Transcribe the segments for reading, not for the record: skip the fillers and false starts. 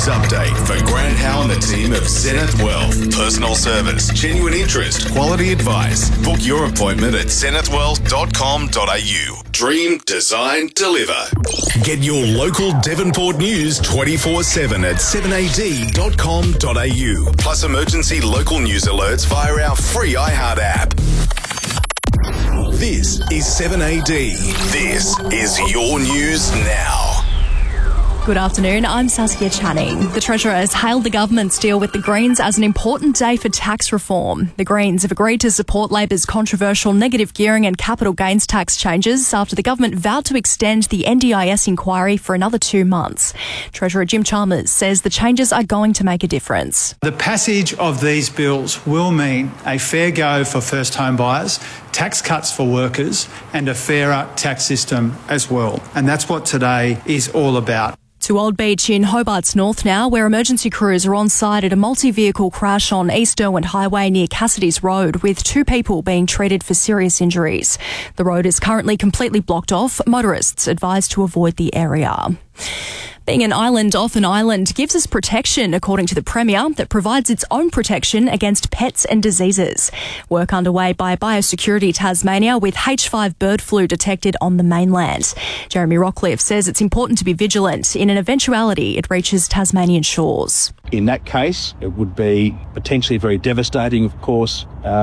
Sports update for Grant Howe and the team of Zenith Wealth. Personal service, genuine interest, quality advice. Book your appointment at zenithwealth.com.au. Dream, design, deliver. Get your local Devonport news 24/7 at 7ad.com.au. Plus emergency local news alerts via our free iHeart app. This is 7AD. This is your news now. Good afternoon, I'm Saskia Channing. The Treasurer has hailed the government's deal with the Greens as an important day for tax reform. The Greens have agreed to support Labor's controversial negative gearing and capital gains tax changes after the government vowed to extend the NDIS inquiry for another 2 months. Treasurer Jim Chalmers says the changes are going to make a difference. The passage of these bills will mean a fair go for first home buyers, tax cuts for workers and a fairer tax system as well. And that's what today is all about. To Old Beach in Hobart's North now, where emergency crews are on site at a multi-vehicle crash on East Derwent Highway near Cassidy's Road, with 2 people being treated for serious injuries. The road is currently completely blocked off. Motorists advised to avoid the area. Being an island off an island gives us protection, according to the Premier, that provides its own protection against pets and diseases. Work underway by Biosecurity Tasmania with H5 bird flu detected on the mainland. Jeremy Rockcliffe says it's important to be vigilant in an eventuality it reaches Tasmanian shores. In that case, it would be potentially very devastating, of course,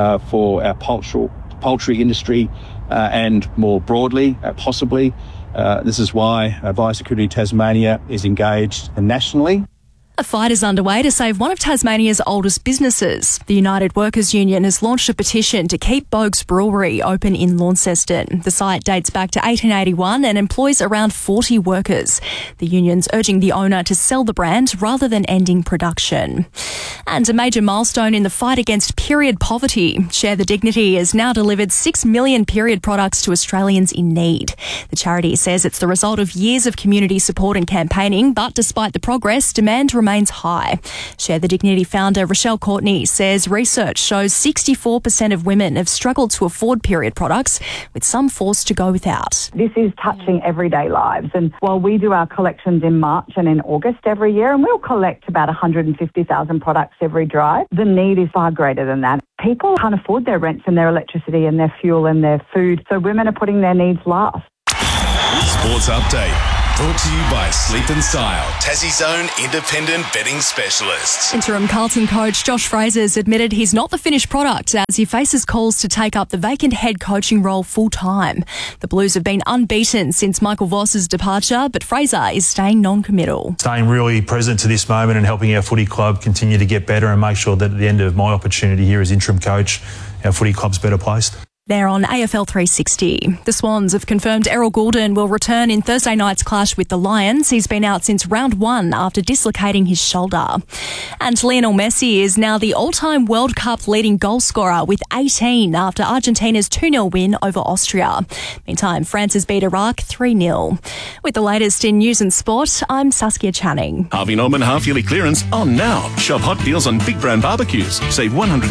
for our poultry industry and more broadly, possibly. This is why Biosecurity Tasmania is engaged nationally. A fight is underway to save one of Tasmania's oldest businesses. The United Workers' Union has launched a petition to keep Boag's Brewery open in Launceston. The site dates back to 1881 and employs around 40 workers. The union's urging the owner to sell the brand rather than ending production. And a major milestone in the fight against period poverty. Share the Dignity has now delivered 6 million period products to Australians in need. The charity says it's the result of years of community support and campaigning, but despite the progress, demand remains high. Share the Dignity founder Rochelle Courtney says research shows 64% of women have struggled to afford period products, with some forced to go without. This is touching everyday lives, and while we do our collections in March and in August every year, and we'll collect about 150,000 products every drive, the need is far greater than that. People can't afford their rents and their electricity and their fuel and their food, so women are putting their needs last. Sports update. Brought to you by Sleep and Style, Tassie's own independent betting specialists. Interim Carlton coach Josh Fraser's admitted he's not the finished product as he faces calls to take up the vacant head coaching role full-time. The Blues have been unbeaten since Michael Voss's departure, but Fraser is staying non-committal. Staying really present to this moment and helping our footy club continue to get better and make sure that at the end of my opportunity here as interim coach, our footy club's better placed. They're on AFL 360. The Swans have confirmed Errol Goulden will return in Thursday night's clash with the Lions. He's been out since round 1 after dislocating his shoulder. And Lionel Messi is now the all-time World Cup leading goal scorer with 18 after Argentina's 2-0 win over Austria. Meantime, France has beat Iraq 3-0. With the latest in news and sport, I'm Saskia Channing. Harvey Norman half-yearly clearance on now. Shop hot deals on big brand barbecues. Save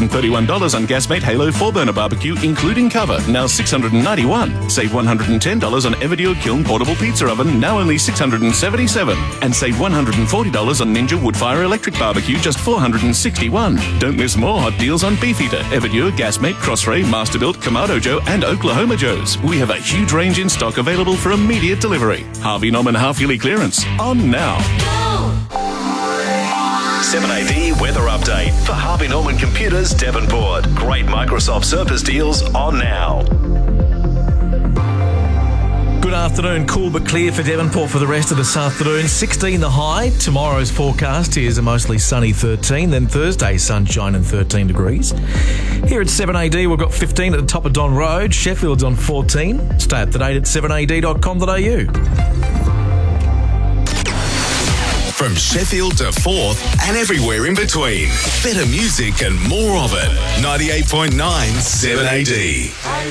$131 on Gasmate Halo 4-burner barbecue, including cover, now $691. Save $110 on Everdeal Kiln portable pizza oven, now only $677. And save $140 on Ninja Woodfire electric barbecue, just $461. Don't miss more hot deals on Beefeater, Everdeal, Gasmate, Crossray, Masterbuilt, Kamado Joe and Oklahoma Joe's. We have a huge range in stock available for immediate delivery. Harvey Norman half-yearly clearance on now. 7AD weather update for Harvey Norman Computers Devonport. Great Microsoft Surface deals on now. Good afternoon. Cool but clear for Devonport for the rest of this afternoon. 16 the high. Tomorrow's forecast is a mostly sunny 13. Then Thursday, sunshine and 13 degrees. Here at 7AD, we've got 15 at the top of Don Road. Sheffield's on 14. Stay up to date at 7ad.com.au. From Sheffield to Forth and everywhere in between. Better music and more of it. 98.9 7AD.